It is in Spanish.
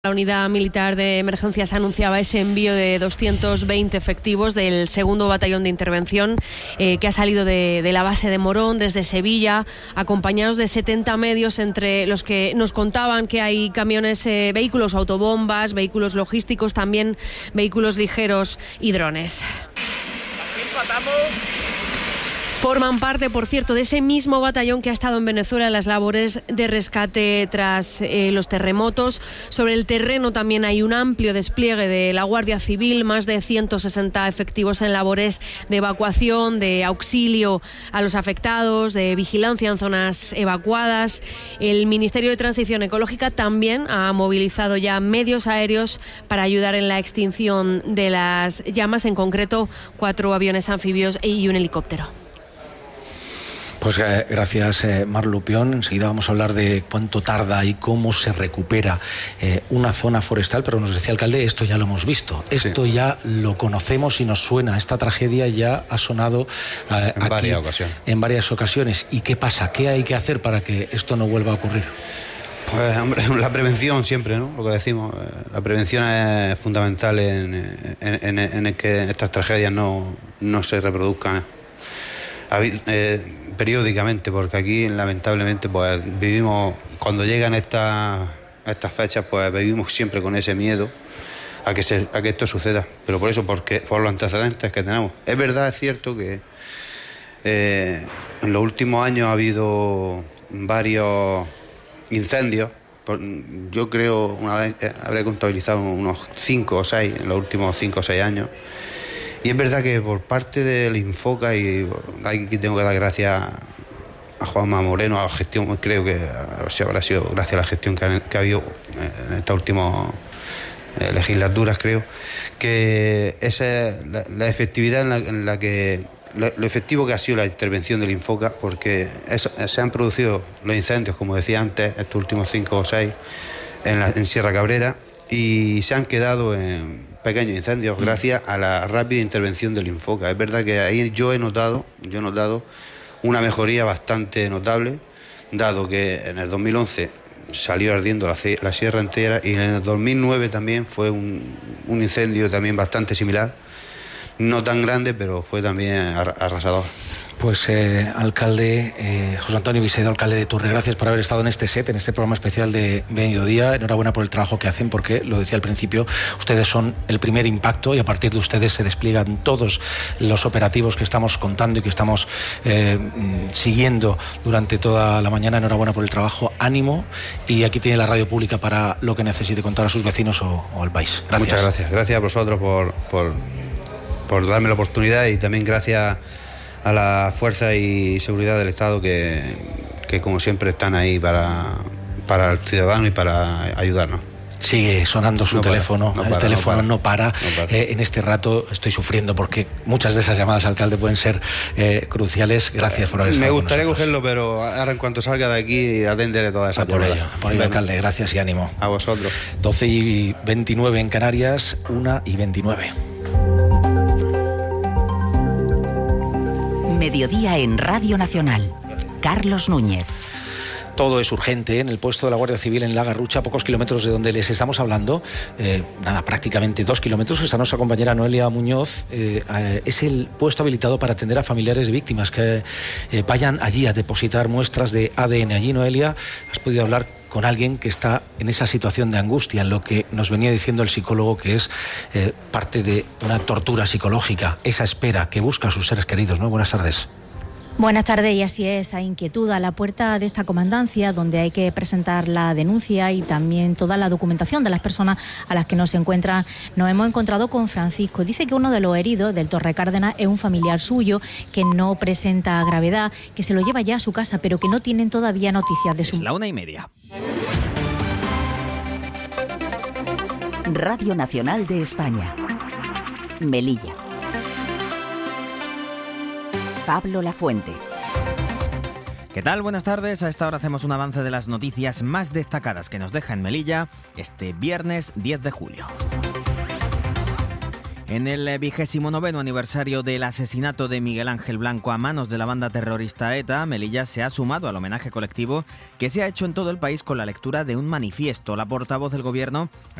La unidad militar de emergencias anunciaba ese envío de 220 efectivos del segundo batallón de intervención que ha salido de la base de Morón desde Sevilla, acompañados de 70 medios, entre los que nos contaban que hay camiones, vehículos autobombas, vehículos logísticos, también vehículos ligeros y drones. Forman parte, por cierto, de ese mismo batallón que ha estado en Venezuela en las labores de rescate tras los terremotos. Sobre el terreno también hay un amplio despliegue de la Guardia Civil, más de 160 efectivos en labores de evacuación, de auxilio a los afectados, de vigilancia en zonas evacuadas. El Ministerio de Transición Ecológica también ha movilizado ya medios aéreos para ayudar en la extinción de las llamas, en concreto 4 aviones anfibios y un helicóptero. Pues gracias, Mar Lupión. Enseguida vamos a hablar de cuánto tarda y cómo se recupera una zona forestal, pero nos decía el alcalde, esto ya lo hemos visto, esto sí, ya lo conocemos y nos suena. Esta tragedia ya ha sonado en varias ocasiones. ¿Y qué pasa? ¿Qué hay que hacer para que esto no vuelva a ocurrir? Pues, hombre, la prevención siempre, ¿no? Lo que decimos, la prevención es fundamental en que estas tragedias no se reproduzcan periódicamente, porque aquí lamentablemente pues vivimos, cuando llegan estas fechas, pues vivimos siempre con ese miedo a que esto suceda, pero por los antecedentes que tenemos. Es verdad, es cierto que en los últimos años ha habido varios incendios. Yo creo, una vez habré contabilizado unos 5 o 6 en los últimos 5 o 6 años. Y es verdad que por parte del Infoca, y aquí tengo que dar gracias a Juanma Moreno, a la gestión, creo que habrá sido gracias a la gestión que ha habido en estas últimas legislaturas, creo, que esa es la efectividad en la que lo efectivo que ha sido la intervención del Infoca, porque se han producido los incendios, como decía antes, estos últimos 5 o 6 en Sierra Cabrera, y se han quedado en pequeños incendios gracias a la rápida intervención del Infoca. Es verdad que ahí yo he notado una mejoría bastante notable, dado que en el 2011 salió ardiendo la sierra entera, y en el 2009 también fue un incendio también bastante similar, no tan grande, pero fue también arrasador. Pues alcalde José Antonio Visedo, alcalde de Turre, gracias por haber estado en este set, en este programa especial de Mediodía. Enhorabuena por el trabajo que hacen, porque, lo decía al principio, ustedes son el primer impacto y a partir de ustedes se despliegan todos los operativos que estamos contando y que estamos siguiendo durante toda la mañana. Enhorabuena por el trabajo, ánimo, y aquí tiene la radio pública para lo que necesite contar a sus vecinos o al país. Gracias. Muchas gracias. Gracias a vosotros por darme la oportunidad, y también gracias a la fuerza y seguridad del Estado que como siempre están ahí para el ciudadano y para ayudarnos. Sigue sonando su teléfono, el teléfono no para. En este rato estoy sufriendo porque muchas de esas llamadas, alcalde, pueden ser cruciales. Gracias por haber estado. Me gustaría cogerlo, pero ahora en cuanto salga de aquí atenderé toda esa llamadas. Por ello, alcalde, gracias y ánimo. A vosotros. 12:29 en Canarias, 1:29. Mediodía en Radio Nacional. Carlos Núñez. Todo es urgente en el puesto de la Guardia Civil en La Garrucha, a pocos kilómetros de donde les estamos hablando, prácticamente 2 kilómetros. Está nuestra compañera Noelia Muñoz. Es el puesto habilitado para atender a familiares de víctimas que vayan allí a depositar muestras de ADN. Allí, Noelia, has podido hablar con alguien que está en esa situación de angustia, lo que nos venía diciendo el psicólogo, que es parte de una tortura psicológica, esa espera que busca a sus seres queridos, ¿no? Buenas tardes. Buenas tardes, y así es, a inquietud a la puerta de esta comandancia, donde hay que presentar la denuncia y también toda la documentación de las personas a las que nos encuentran. Nos hemos encontrado con Francisco. Dice que uno de los heridos del Torre Cárdenas es un familiar suyo, que no presenta gravedad, que se lo lleva ya a su casa, pero que no tienen todavía noticias de su... Es la 1:30. Radio Nacional de España. Melilla. Pablo Lafuente. ¿Qué tal? Buenas tardes. A esta hora hacemos un avance de las noticias más destacadas que nos deja en Melilla este viernes 10 de julio. En el 29º aniversario del asesinato de Miguel Ángel Blanco a manos de la banda terrorista ETA, Melilla se ha sumado al homenaje colectivo que se ha hecho en todo el país con la lectura de un manifiesto. La portavoz del Gobierno